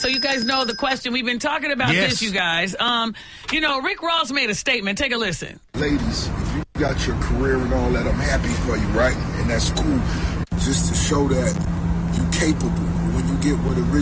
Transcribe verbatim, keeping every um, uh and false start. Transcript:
So you guys know the question. We've been talking about Yes. this, you guys. Um, you know, Rick Ross made a statement. Take a listen. Ladies, if you got your career and all that, I'm happy for you, right? And that's cool. Just to show that you're capable. When you get what it